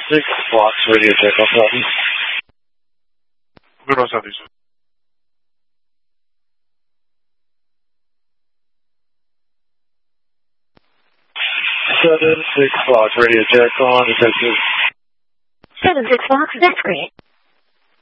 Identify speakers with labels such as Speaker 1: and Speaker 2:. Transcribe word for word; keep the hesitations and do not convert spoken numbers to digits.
Speaker 1: six Fox, radio check off Southeast.
Speaker 2: Good on Southeast.
Speaker 1: seven six Fox, radio check on detective.
Speaker 3: seven six Fox, that's great.